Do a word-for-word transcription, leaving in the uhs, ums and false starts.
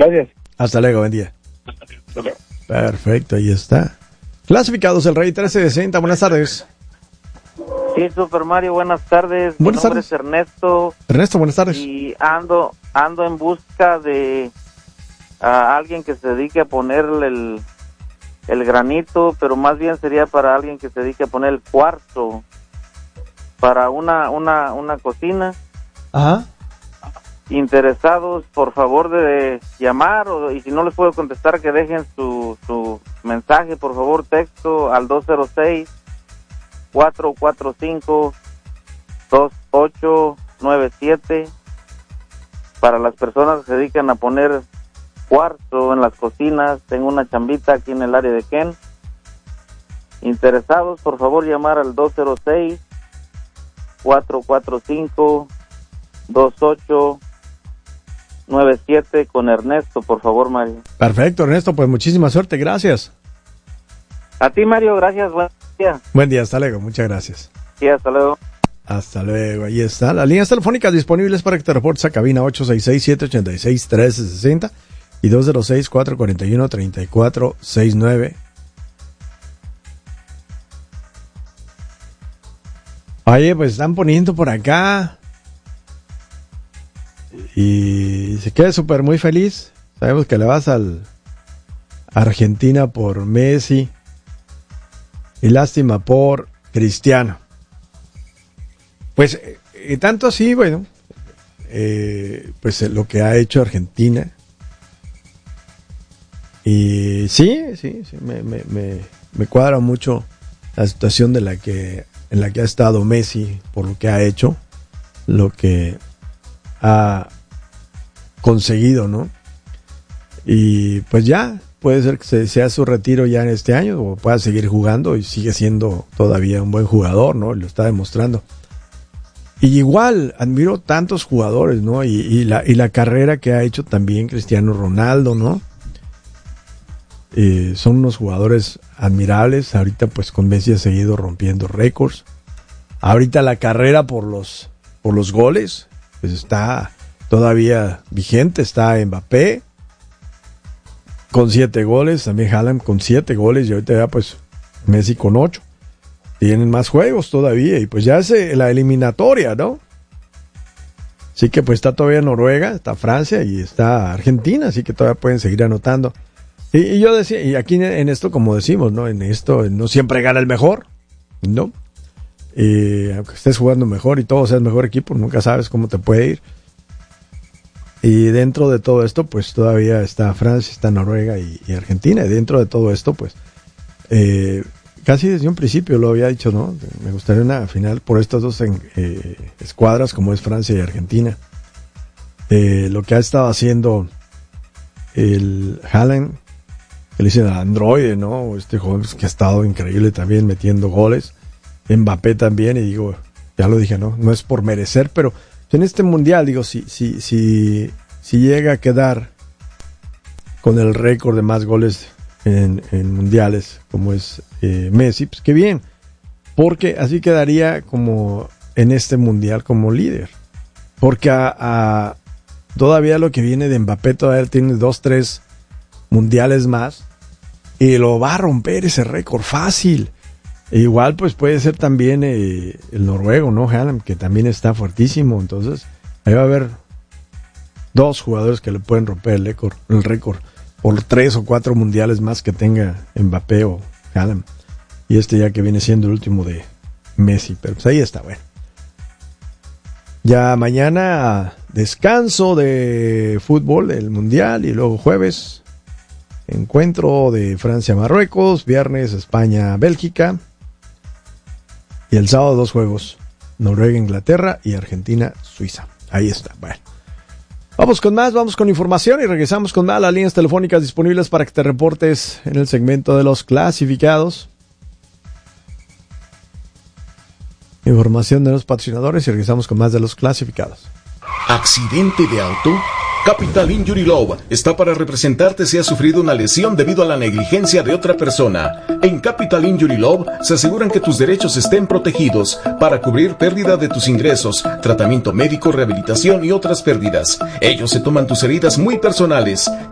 Gracias. Hasta luego, buen día. Hasta luego. Perfecto, ahí está. Clasificados el Rey trece sesenta, buenas tardes. Sí, Super Mario, buenas tardes. Buenas Mi nombre tardes. es Ernesto. Ernesto, buenas tardes. Y ando ando en busca de a alguien que se dedique a ponerle el, el granito, pero más bien sería para alguien que se dedique a poner el cuarzo para una una una cocina. Ajá. Interesados, por favor de llamar, o, y si no les puedo contestar, que dejen su, su mensaje, por favor, texto al dos cero seis, cuatro cuatro cinco, dos ocho nueve siete para las personas que se dedican a poner cuarzo en las cocinas. Tengo una chambita aquí en el área de Ken. Interesados, por favor, llamar al dos cero seis, cuatro cuatro cinco, dos ocho nueve siete con Ernesto, por favor, Mario. Perfecto, Ernesto, pues muchísima suerte, gracias. A ti, Mario, gracias, buen día. Buen día, hasta luego, muchas gracias. Sí, hasta luego. Hasta luego, ahí está. Las líneas telefónicas disponibles para que te reportes a cabina ocho seis seis, siete ocho seis, uno tres seis cero y dos cero seis, cuatro cuatro uno, tres cuatro seis nueve. Oye, pues están poniendo por acá y se queda súper muy feliz. Sabemos que le vas al Argentina por Messi y lástima por Cristiano. Pues eh, tanto así, bueno, eh, pues eh, lo que ha hecho Argentina. Y sí, sí, sí me, me, me, me cuadra mucho la situación de la que en la que ha estado Messi, por lo que ha hecho, lo que ha conseguido, ¿no? Y pues ya, puede ser que se, sea su retiro ya en este año, o pueda seguir jugando, y sigue siendo todavía un buen jugador, ¿no? Lo está demostrando. Y igual, admiro tantos jugadores, ¿no? Y, y, la, y la carrera que ha hecho también Cristiano Ronaldo, ¿no? Eh, son unos jugadores admirables. Ahorita pues con Messi ha seguido rompiendo récords. Ahorita la carrera por los, por los goles pues está todavía vigente. Está Mbappé con siete goles, también Haaland con siete goles, y ahorita ya pues Messi con ocho. Tienen más juegos todavía, y pues ya es la eliminatoria, ¿no? Así que pues está todavía Noruega, está Francia y está Argentina, así que todavía pueden seguir anotando. Y, y yo decía, y aquí en esto, como decimos, ¿no? En esto no siempre gana el mejor, ¿no? Y aunque estés jugando mejor y todo sea el mejor equipo, nunca sabes cómo te puede ir. Y dentro de todo esto, pues todavía está Francia, está Noruega y, y Argentina. Y dentro de todo esto, pues, eh, casi desde un principio lo había dicho, ¿no? Me gustaría una final por estas dos en, eh, escuadras, como es Francia y Argentina. Eh, lo que ha estado haciendo el Haaland, que le dicen al androide, ¿no? Este joven que ha estado increíble también metiendo goles. Mbappé también, y digo, ya lo dije, ¿no? No es por merecer, pero en este mundial, digo, si, si, si, si llega a quedar con el récord de más goles en, en mundiales, como es eh, Messi, pues qué bien, porque así quedaría como en este mundial como líder. Porque a, a todavía lo que viene de Mbappé, todavía tiene dos, tres mundiales más, y lo va a romper ese récord fácil. E igual pues puede ser también eh, el noruego, ¿no? Haaland, que también está fuertísimo. Entonces ahí va a haber dos jugadores que le pueden romper el récord, el récord por tres o cuatro mundiales más que tenga Mbappé o Haaland. Y este ya que viene siendo el último de Messi. Pero pues ahí está, bueno. Ya mañana descanso de fútbol, el mundial, y luego jueves encuentro de Francia-Marruecos, viernes España-Bélgica, y el sábado dos juegos, Noruega-Inglaterra y Argentina-Suiza. Ahí está, bueno. Vamos con más, vamos con información y regresamos con más. Las líneas telefónicas disponibles para que te reportes en el segmento de los clasificados. Información de los patrocinadores y regresamos con más de los clasificados. ¿Accidente de auto? Capital Injury Law está para representarte si has sufrido una lesión debido a la negligencia de otra persona. En Capital Injury Law se aseguran que tus derechos estén protegidos para cubrir pérdida de tus ingresos, tratamiento médico, rehabilitación y otras pérdidas. Ellos se toman tus heridas muy personales.